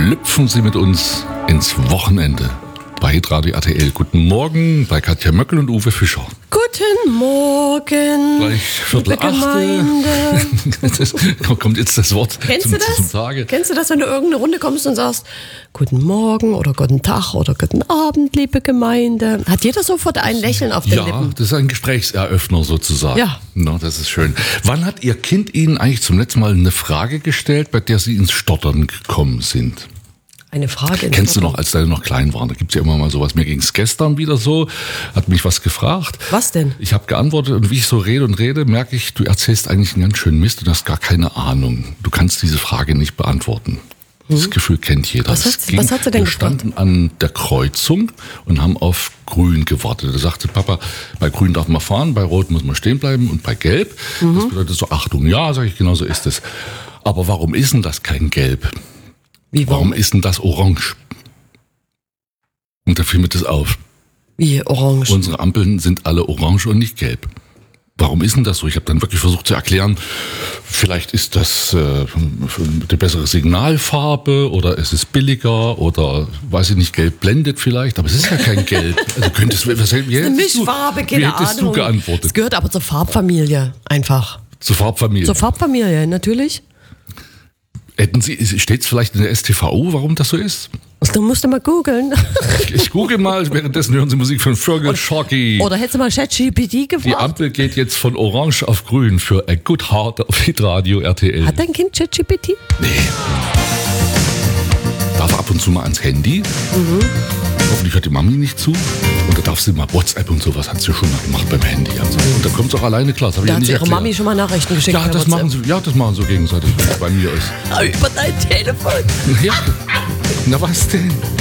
Schlüpfen Sie mit uns ins Wochenende bei Hitradio RTL. Guten Morgen bei Katja Möckel und Uwe Fischer. Guten Morgen. Gleich Viertel Gemeinde. Kommt jetzt das Wort Kennst du das? zum Tage. Kennst du das, wenn du irgendeine Runde kommst und sagst, guten Morgen oder guten Tag oder guten Abend, liebe Gemeinde? Hat jeder sofort ein Lächeln auf den Ja, Lippen? das ist ein Gesprächseröffner sozusagen. Ja. No, das ist schön. Wann hat Ihr Kind Ihnen eigentlich zum letzten Mal eine Frage gestellt, bei der Sie ins Stottern gekommen sind? Eine Frage. Kennst du noch, als deine noch klein waren? Da gibt es ja immer mal sowas. Mir ging es gestern wieder so, hat mich was gefragt. Was denn? Ich habe geantwortet und wie ich so rede, merke ich, du erzählst eigentlich einen ganz schönen Mist und hast gar keine Ahnung. Du kannst diese Frage nicht beantworten. Das Gefühl kennt jeder. Was hat sie denn Wir standen an der Kreuzung und haben auf Grün gewartet. Da sagte Papa, bei Grün darf man fahren, bei Rot muss man stehen bleiben und bei Gelb, das bedeutet so Achtung. Ja, sage ich, genau so ist es. Aber warum ist denn das kein Gelb? Warum ist denn das orange? Und da fiel mir das auf. Wie orange? Unsere Ampeln sind alle orange und nicht gelb. Warum ist denn das so? Ich habe dann wirklich versucht zu erklären, vielleicht ist das eine bessere Signalfarbe oder es ist billiger oder, weiß ich nicht, gelb blendet vielleicht, aber es ist ja kein Gelb. Also eine Mischfarbe, keine Ahnung. Wie hättest du geantwortet? Es gehört aber zur Farbfamilie, einfach. Zur Farbfamilie? Zur Farbfamilie, natürlich. Steht es vielleicht in der STVO, warum das so ist? Da musst du mal googeln. Ich google mal, währenddessen hören Sie Musik von Fergal Sharkey. Oder hättest du mal ChatGPT gefragt? Die Ampel geht jetzt von orange auf grün für A Good Heart auf Hitradio RTL. Hat dein Kind ChatGPT? Nee. Darf ab und zu mal ans Handy. Hoffentlich hört die Mami nicht zu. Und da darf sie mal WhatsApp und sowas, hat sie schon mal gemacht beim Handy. Also. Und da kommt es auch alleine klar. Das habe ich Da ja hat nicht ihre erklärt. Mami schon mal Nachrichten geschickt. Ja, das machen sie gegenseitig, wenn es bei mir ist. Über dein Telefon. Ja. Na was denn?